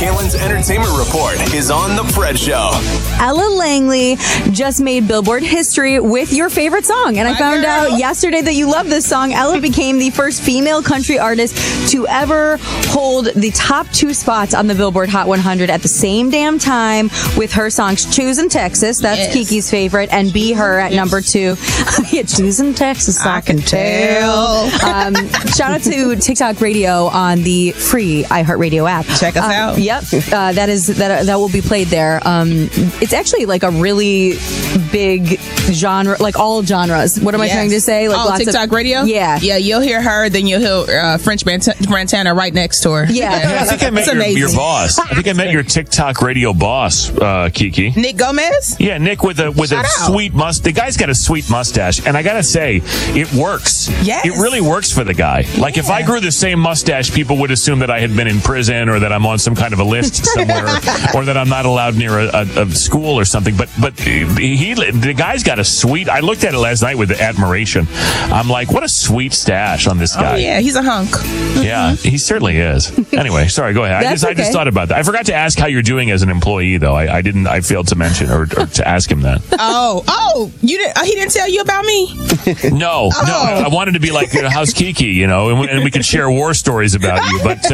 Kaylin's Entertainment Report is on The Fred Show. Ella Langley just made Billboard history with your favorite song. And I found out yesterday that you love this song. Ella became the first female country artist to ever hold the top 2 spots on the Billboard Hot 100 at the same damn time with her songs Choosing Texas, that's Kiki's favorite, and Be Her at number 2. Yeah, Choosing Texas, I can tell. Shout out to TikTok Radio on the free iHeartRadio app. Check us out. Yep, that will be played there. It's actually like a really big genre, like all genres. What am I trying to say? Like lots TikTok Radio? Yeah. Yeah, you'll hear her, then you'll hear French Montana right next to her. Yeah. I think I met your boss. I think I met your TikTok Radio boss, Kiki. Nick Gomez? Yeah, Nick with a sweet mustache. The guy's got a sweet mustache, and I gotta say, it works. Yes. It really works for the guy. Like, if I grew the same mustache, people would assume that I had been in prison or that I'm on some kind of a list somewhere or that I'm not allowed near a school or something. But the guy's got a sweet... I looked at it last night with admiration. I'm like, what a sweet stash on this guy. Oh, yeah, he's a hunk. Yeah, he certainly is. Anyway, sorry, go ahead. I just thought about that. I forgot to ask how you're doing as an employee, though. I failed to mention or to ask him that. You didn't? He didn't tell you about me? No. I wanted to be like, how's Kiki, and we could share war stories about you, but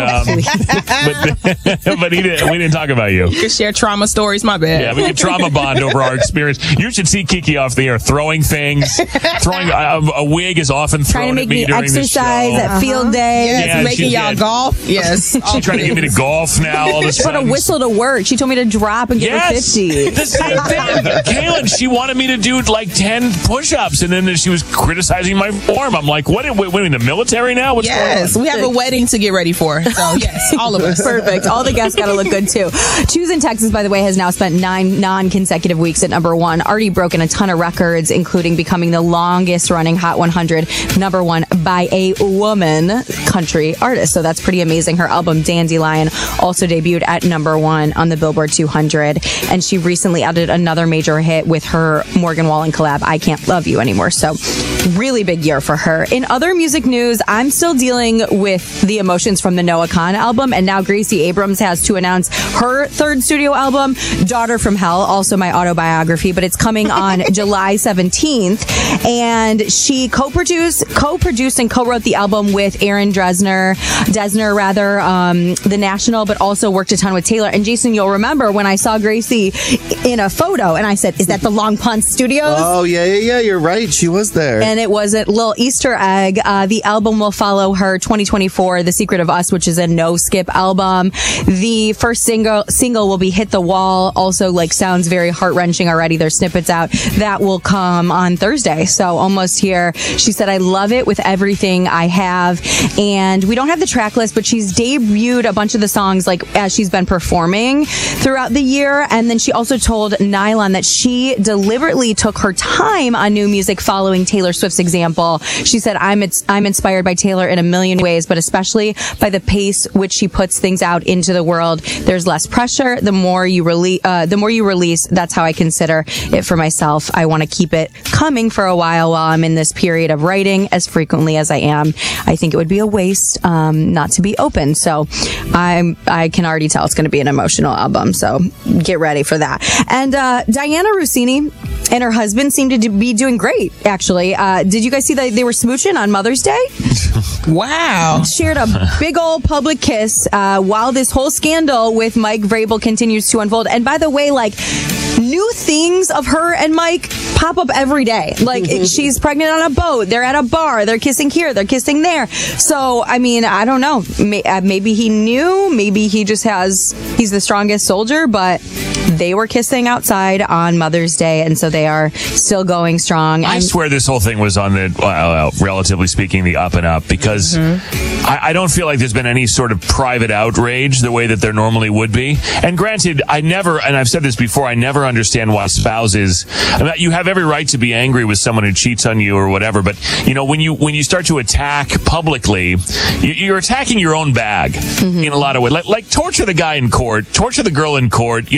we didn't talk about you. You could share trauma stories, my bad. Yeah, we could trauma bond over our experience. You should see Kiki off the air throwing things. A wig is often thrown at me during the show. Trying to make me exercise at field day. Yes, making y'all golf. Yes. She's trying to get me to golf now all of a She sudden. put a whistle to work. She told me to drop and give her 50. The same thing. Kaylin, she wanted me to do like 10 push-ups, and then she was criticizing my form. I'm like, what? We're in the military now? What's going on? We have a wedding to get ready for. So, yes, all of us. Perfect. All the guests got to look good, too. Choosing Texas, by the way, has now spent 9 non-consecutive weeks at number 1, already broken a ton of records, including becoming the longest-running Hot 100 number 1 by a woman country artist. So that's pretty amazing. Her album, Dandelion, also debuted at number 1 on the Billboard 200. And she recently added another major hit with her Morgan Wallen collab, I Can't Love You Anymore. So really big year for her. In other music news, I'm still dealing with the emotions from the Noah Kahan album, and now Gracie Abrams has to announce her 3rd studio album, Daughter from Hell, also my autobiography, but it's coming on July 17th. And she co-produced and co-wrote the album with Aaron Dessner, The National, but also worked a ton with Taylor. And Jason, you'll remember when I saw Gracie in a photo, and I said, is that the Long Pond Studios? Oh, yeah, you're right. She was there. And it was a little Easter egg. The album will follow her 2024, The Secret of Us, which is a no-skip album. The first single will be Hit the Wall. Also, sounds very heart-wrenching already. There's snippets out. That will come on Thursday. So almost here. She said, I love it with everything I have. And we don't have the track list, but she's debuted a bunch of the songs as she's been performing throughout the year. And then she also told Nylon that she deliberately took her time on new music following Taylor Swift's example. She said, I'm inspired by Taylor in a million ways, but especially by the pace which she puts things out into the world. There's less pressure. The more you release, that's how I consider it for myself. I want to keep it coming for a while I'm in this period of writing as frequently as I am. I think it would be a waste not to be open. So I can already tell it's going to be an emotional album. So get ready for that. And Diana Rossini and her husband seem to be doing great, actually. Did you guys see that they were smooching on Mother's Day? Wow. Shared a big old public kiss while this whole scandal with Mike Vrabel continues to unfold. And by the way, new things of her and Mike pop up every day. She's pregnant on a boat. They're at a bar. They're kissing here. They're kissing there. So, I mean, I don't know. Maybe he knew. Maybe he's the strongest soldier, but they were kissing outside on Mother's Day, and so they are still going strong. I swear this whole thing was on the, relatively speaking, the up and up, because I don't feel like there's been any sort of private outrage the way that there normally would be. And granted, and I've said this before, I never understand why spouses, you have every right to be angry with someone who cheats on you or whatever, but when you start to attack publicly, you're attacking your own bag in a lot of ways. Like torture the guy in court, torture the girl in court, make them pay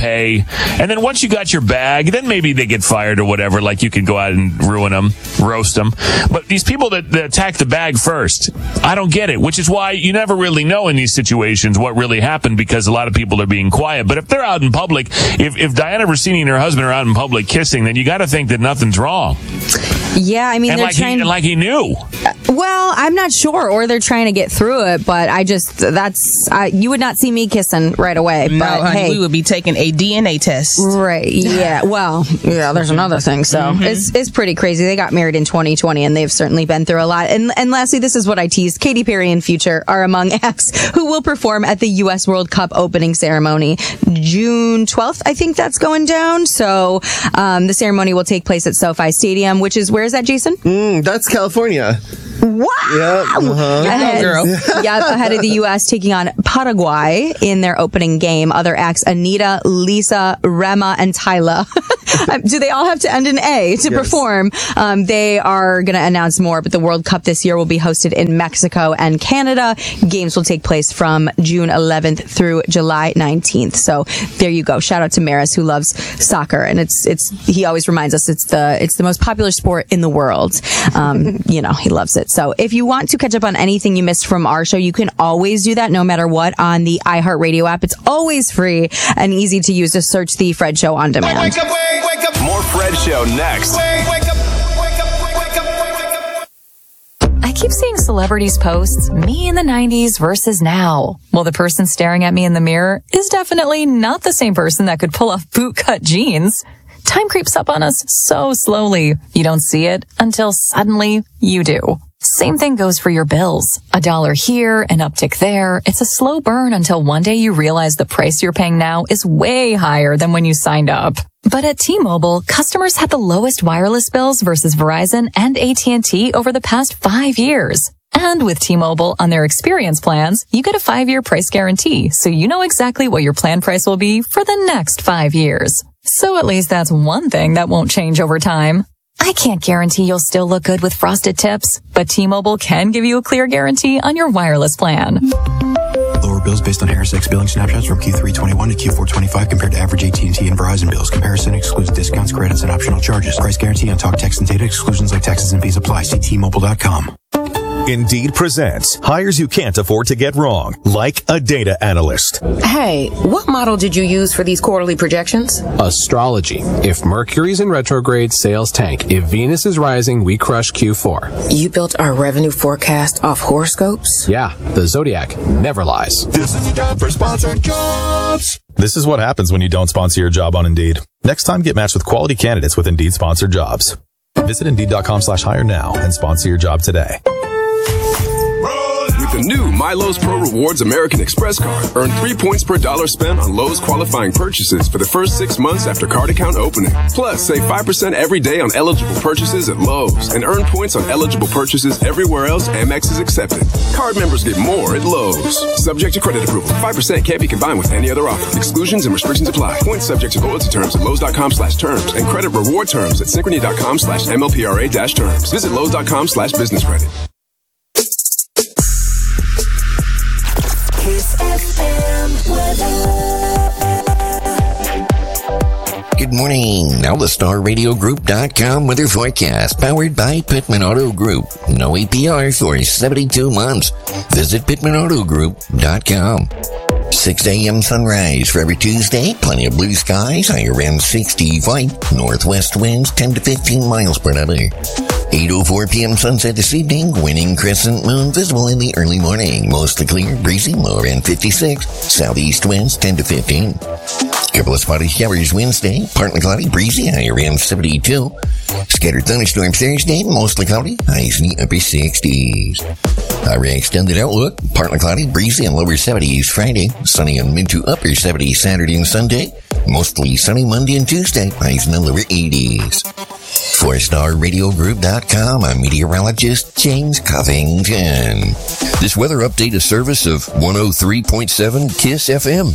pay. And then once you got your bag, then maybe they get fired or whatever. Like you could go out and ruin them, roast them. But these people that attack the bag first, I don't get it, which is why you never really know in these situations what really happened because a lot of people are being quiet. But if they're out in public, if Diana Rossini and her husband are out in public kissing, then you got to think that nothing's wrong. Yeah, I mean, And they're like trying. like he knew. Well, I'm not sure, or they're trying to get through it. But you would not see me kissing right away. No, but honey, hey, we would be taking a DNA test. right? Yeah. Well, yeah. There's another thing. So it's pretty crazy. They got married in 2020, and they've certainly been through a lot. And lastly, this is what I teased: Katy Perry and Future are among acts who will perform at the U.S. World Cup opening ceremony June 12th. I think that's going down. So the ceremony will take place at SoFi Stadium, which is where is that, Jason? That's California. Wow! Yep, Ahead of the U.S. taking on Paraguay in their opening game. Other acts: Anita, Lisa, Rema, and Tyla. Do they all have to end in A to perform? They are going to announce more, but the World Cup this year will be hosted in Mexico and Canada. Games will take place from June 11th through July 19th. So there you go. Shout out to Maris, who loves soccer, and he always reminds us it's the most popular sport in the world. He loves it. So if you want to catch up on anything you missed from our show, you can always do that no matter what on the iHeartRadio app. It's always free and easy to use. Just search The Fred Show on demand. Wake up. More Fred Show next. I keep seeing celebrities post me in the 90s versus now. Well, the person staring at me in the mirror is definitely not the same person that could pull off bootcut jeans. Time creeps up on us so slowly. You don't see it until suddenly you do. Same thing goes for your bills. $1 here, an uptick there. It's a slow burn until one day you realize the price you're paying now is way higher than when you signed up. But at T-Mobile, customers had the lowest wireless bills versus Verizon and AT&T over the past 5 years. And with T-Mobile on their experience plans, you get a 5-year price guarantee, so you know exactly what your plan price will be for the next 5 years. So at least that's one thing that won't change over time. I can't guarantee you'll still look good with frosted tips, but T-Mobile can give you a clear guarantee on your wireless plan. Lower bills based on Harris X billing snapshots from Q3 21 to Q4 25 compared to average AT&T and Verizon bills. Comparison excludes discounts, credits, and optional charges. Price guarantee on talk, text, and data. Exclusions like taxes and fees apply. See T-Mobile.com. Indeed presents hires you can't afford to get wrong, like a data analyst. Hey, what model did you use for these quarterly projections? Astrology. If Mercury's in retrograde, sales tank. If Venus is rising, we crush Q4. You built our revenue forecast off horoscopes? Yeah, the Zodiac never lies. This is a job for sponsored jobs. This is what happens when you don't sponsor your job on Indeed. Next time, get matched with quality candidates with Indeed sponsored jobs. Visit Indeed.com/hire now and sponsor your job today. With the new MyLowe's Pro Rewards American Express card, earn 3 points per dollar spent on Lowe's qualifying purchases for the first 6 months after card account opening. Plus, save 5% every day on eligible purchases at Lowe's and earn points on eligible purchases everywhere else Amex is accepted. Card members get more at Lowe's. Subject to credit approval. 5% can't be combined with any other offer. Exclusions and restrictions apply. Points subject to loyalty terms at Lowe's.com/terms and credit reward terms at Synchrony.com/MLPRA-terms. Visit Lowe's.com/business credit. Good morning. Now the StarRadioGroup.com weather forecast, powered by Pittman Auto Group. No APR for 72 months. Visit PittmanAutoGroup.com. 6 a.m. sunrise for every Tuesday. Plenty of blue skies. High around 65. Northwest winds 10 to 15 miles per hour. 8:04 p.m. sunset this evening. Winning crescent moon visible in the early morning. Mostly clear, breezy, low around 56. Southeast winds 10 to 15. Couple of spotty showers Wednesday. Partly cloudy, breezy, high around 72. Scattered thunderstorms Thursday. Mostly cloudy, highs in the upper 60s. Our extended outlook. Partly cloudy, breezy, and lower 70s Friday. Sunny and mid to upper 70s Saturday and Sunday. Mostly sunny Monday and Tuesday. Highs in the lower 80s. For StarRadioGroup.com, I'm meteorologist James Covington. This weather update is service of 103.7 KISS FM.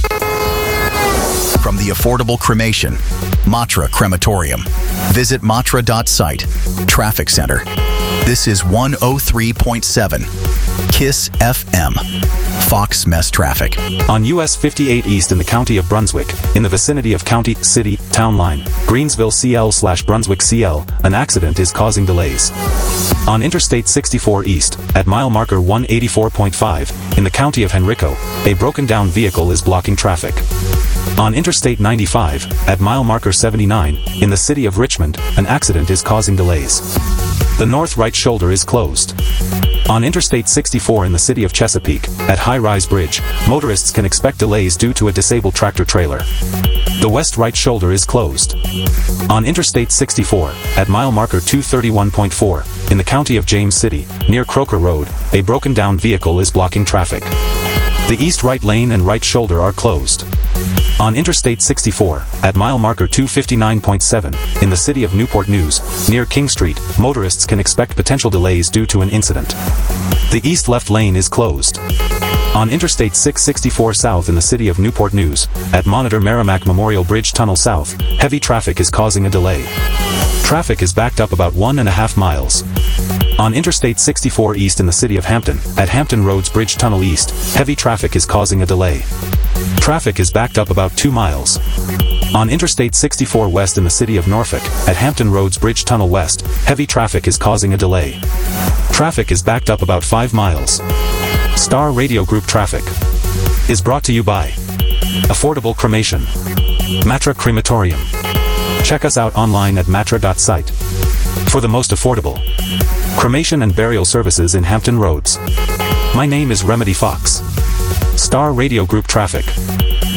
From the affordable cremation, Matra Crematorium. Visit matra.site. Traffic Center. This is 103.7 KISS FM. Fox Mess Traffic. On US 58 East in the county of Brunswick, in the vicinity of County, City, Town Line, Greensville CL/Brunswick CL, an accident is causing delays. On Interstate 64 East, at mile marker 184.5, in the county of Henrico, a broken down vehicle is blocking traffic. On Interstate 95, at mile marker 79, in the city of Richmond, an accident is causing delays. The north right shoulder is closed. On Interstate 64 in the city of Chesapeake, at High Rise Bridge, motorists can expect delays due to a disabled tractor trailer. The west right shoulder is closed. On Interstate 64, at mile marker 231.4, in the county of James City, near Croker Road, a broken down vehicle is blocking traffic. The east right lane and right shoulder are closed. On Interstate 64, at mile marker 259.7, in the city of Newport News, near King Street, motorists can expect potential delays due to an incident. The east left lane is closed. On Interstate 664 South in the city of Newport News, at Monitor Merrimack Memorial Bridge Tunnel South, heavy traffic is causing a delay. Traffic is backed up about 1.5 miles. On Interstate 64 East in the city of Hampton, at Hampton Roads Bridge Tunnel East, heavy traffic is causing a delay. Traffic is backed up about 2 miles. On Interstate 64 West in the city of Norfolk, at Hampton Roads Bridge Tunnel West, heavy traffic is causing a delay. Traffic is backed up about 5 miles. Star Radio Group Traffic is brought to you by Affordable Cremation, Matra Crematorium. Check us out online at matra.site for the most affordable cremation and burial services in Hampton Roads. My name is Remedy Fox. Star Radio Group Traffic.